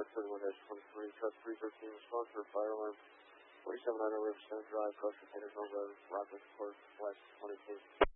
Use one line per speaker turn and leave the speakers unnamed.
31-23, truck 313, response for fire alarm, 4790 Riverside Drive, Coast Containers, Home Road, Rockland Court, West 22.